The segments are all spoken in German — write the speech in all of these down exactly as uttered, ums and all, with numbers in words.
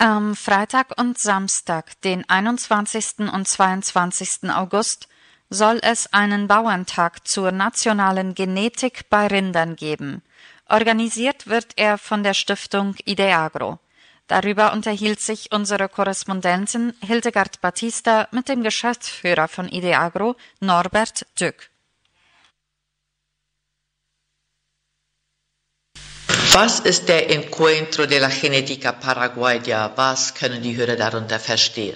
Am Freitag und Samstag, den einundzwanzigsten und zweiundzwanzigsten August, soll es einen Bauerntag zur nationalen Genetik bei Rindern geben. Organisiert wird er von der Stiftung Ideagro. Darüber unterhielt sich unsere Korrespondentin Hildegard Batista mit dem Geschäftsführer von Ideagro, Norbert Dück. Was ist der Encuentro de la Genética Paraguaya? Was können die Hörer darunter verstehen?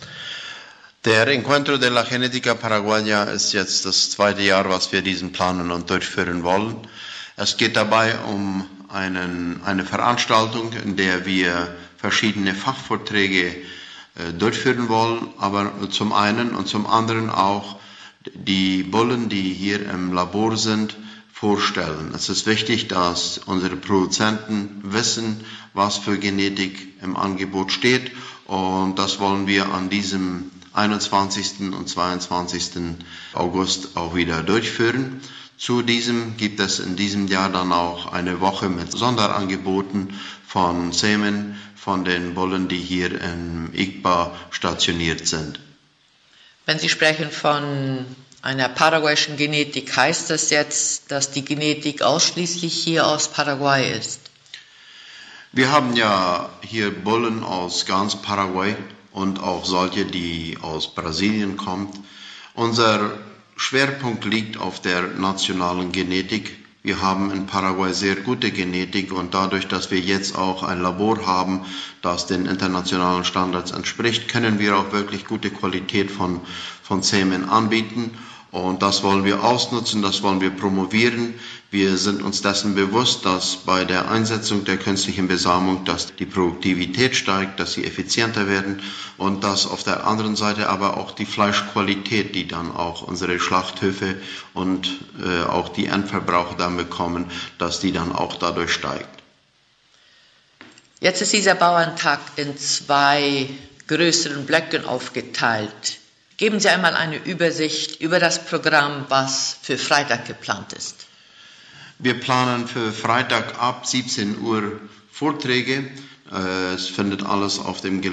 Der Encuentro de la Genética Paraguaya ist jetzt das zweite Jahr, was wir diesen planen und durchführen wollen. Es geht dabei um einen, eine Veranstaltung, in der wir verschiedene Fachvorträge äh, durchführen wollen, aber zum einen und zum anderen auch die Bullen, die hier im Labor sind, vorstellen. Es ist wichtig, dass unsere Produzenten wissen, was für Genetik im Angebot steht, und das wollen wir an diesem einundzwanzigsten und zweiundzwanzigsten August auch wieder durchführen. Zu diesem gibt es in diesem Jahr dann auch eine Woche mit Sonderangeboten von Semen von den Bullen, die hier im I G B A stationiert sind. Wenn Sie sprechen von einer paraguayischen Genetik, heißt das jetzt, dass die Genetik ausschließlich hier aus Paraguay ist? Wir haben ja hier Bullen aus ganz Paraguay und auch solche, die aus Brasilien kommen. Unser Schwerpunkt liegt auf der nationalen Genetik. Wir haben in Paraguay sehr gute Genetik, und dadurch, dass wir jetzt auch ein Labor haben, das den internationalen Standards entspricht, können wir auch wirklich gute Qualität von, von Samen anbieten. Und das wollen wir ausnutzen, das wollen wir promovieren. Wir sind uns dessen bewusst, dass bei der Einsetzung der künstlichen Besamung, dass die Produktivität steigt, dass sie effizienter werden, und dass auf der anderen Seite aber auch die Fleischqualität, die dann auch unsere Schlachthöfe und äh, auch die Endverbraucher dann bekommen, dass die dann auch dadurch steigt. Jetzt ist dieser Bauerntag in zwei größeren Blöcken aufgeteilt. Geben Sie einmal eine Übersicht über das Programm, was für Freitag geplant ist. Wir planen für Freitag ab siebzehn Uhr Vorträge. Es findet alles auf dem